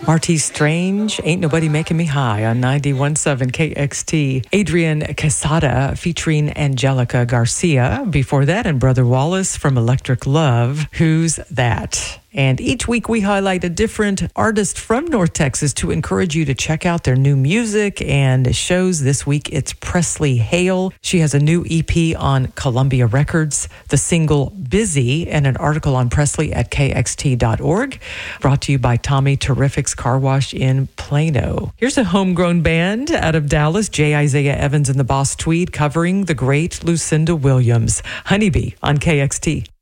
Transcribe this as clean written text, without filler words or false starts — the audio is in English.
Marty Strange, Ain't Nobody Making Me High on 91.7 KXT. Adrian Quesada featuring Angelica Garcia. Before that, and Brother Wallace from Electric Love, Who's That? And each week we highlight a different artist from North Texas to encourage you to check out their new music and shows. This week it's Presley Hale. She has a new EP on Columbia Records, the single Busy, and an article on Presley at kxt.org. Brought to you by Tommy Terrific's Car Wash in Plano. Here's a homegrown band out of Dallas, J. Isaiah Evans and the Boss Tweed, covering the great Lucinda Williams. Honeybee on KXT.